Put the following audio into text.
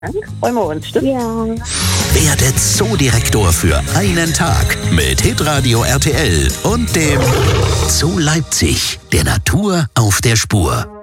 Freuen wir uns, stimmt? Ja. Werdet Zoodirektor für einen Tag mit Hitradio RTL und dem Zoo Leipzig, der Natur auf der Spur.